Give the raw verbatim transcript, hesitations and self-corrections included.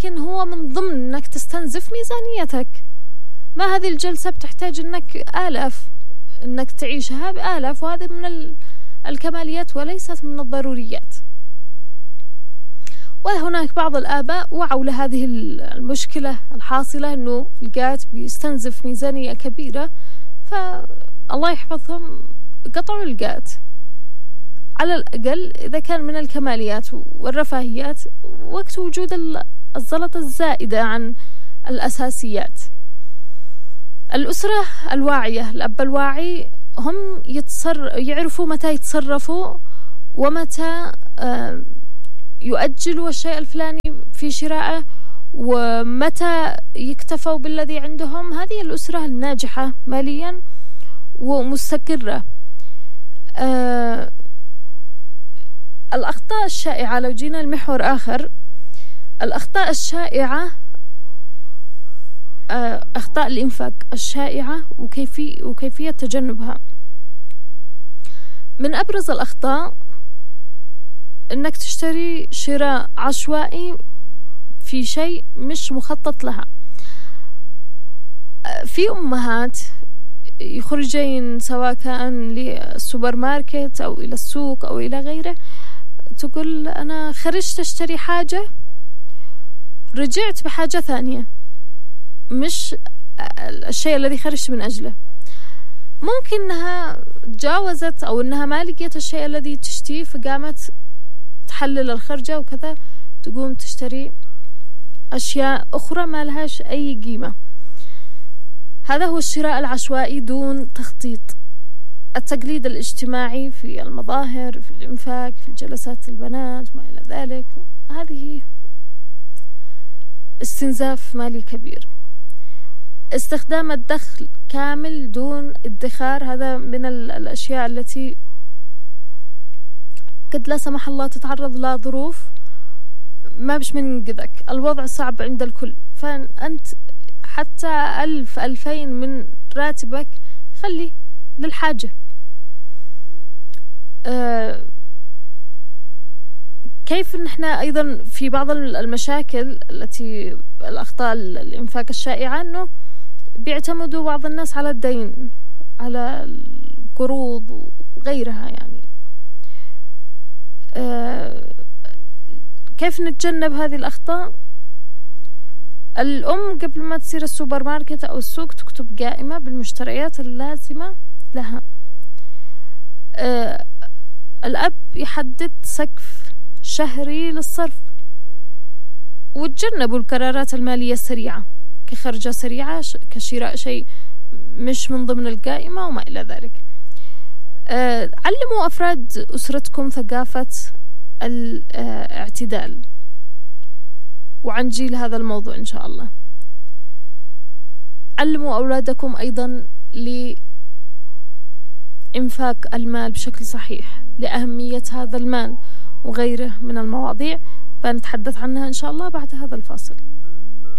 لكن هو من ضمن أنك تستنزف ميزانيتك. ما هذه الجلسة بتحتاج أنك آلاف أنك تعيشها بآلاف، وهذا من الكماليات وليست من الضروريات. وهناك بعض الآباء وعوا لهذه المشكلة الحاصلة أنه القات بيستنزف ميزانية كبيرة، فالله يحفظهم قطعوا القات. على الأقل إذا كان من الكماليات والرفاهيات وقت وجود الزلطة الزائدة عن الأساسيات. الأسرة الواعية، الأب الواعي، هم يتصر يعرفوا متى يتصرفوا ومتى يؤجلوا الشيء الفلاني في شرائه ومتى يكتفوا بالذي عندهم. هذه الأسرة الناجحة ماليا ومستقرة. أه الأخطاء الشائعة، لو جينا المحور آخر، الأخطاء الشائعة، أه أخطاء الإنفاق الشائعة وكيفية وكيفية تجنبها. من أبرز الأخطاء أنك تشتري شراء عشوائي في شيء مش مخطط لها. في أمهات يخرجين سواء كان للسوبر ماركت أو إلى السوق أو إلى غيره، تقول أنا خرجت أشتري حاجة، رجعت بحاجة ثانية مش الشيء الذي خرجت من أجله. ممكن أنها تجاوزت أو أنها ما لقيت الشيء الذي تشتيه، فقامت تحلل الخرجة وكذا، تقوم تشتري أشياء أخرى ما لهاش أي قيمة. هذا هو الشراء العشوائي دون تخطيط. التقليد الاجتماعي في المظاهر، في الإنفاق، في الجلسات البنات، ما إلى ذلك، هذه استنزاف مالي كبير. استخدام الدخل كامل دون ادخار، هذا من الأشياء التي قد لا سمح الله تتعرض لها ظروف ما بش من قدك، الوضع صعب عند الكل، فأنت حتى ألف ألفين من راتبك خلي للحاجة. أه كيف نحن أيضا في بعض المشاكل التي الأخطاء الإنفاق الشائعة، أنه بيعتمدوا بعض الناس على الدين، على القروض وغيرها. يعني أه كيف نتجنب هذه الأخطاء؟ الأم قبل ما تسير السوبر ماركت أو السوق تكتب قائمة بالمشتريات اللازمة لها. أه الأب يحدد سقف شهري للصرف، وتجنبوا القرارات المالية السريعة كخرجة سريعة، كشراء شيء مش من ضمن القائمة وما إلى ذلك. أه علموا أفراد أسرتكم ثقافة الاعتدال، وعن جيل هذا الموضوع إن شاء الله. علموا أولادكم أيضا لإنفاق المال بشكل صحيح، لأهمية هذا المال وغيره من المواضيع، فنتحدث عنها إن شاء الله بعد هذا الفاصل.